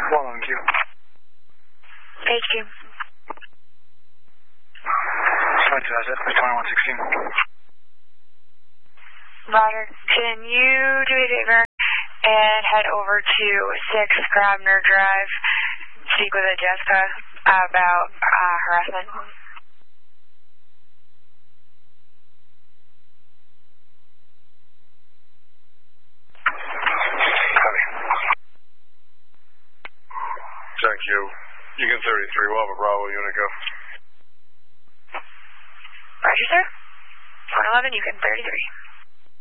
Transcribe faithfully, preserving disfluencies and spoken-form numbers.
One on Q. H Q. Roger, twenty-one sixteen. Roger. Can you do me a favor and head over to six Grabner Drive, speak with Jessica about uh, harassment? Copy. Thank you. You can thirty-three, we'll have a Bravo unit go. Roger, sir. one eleven, you can thirty-three.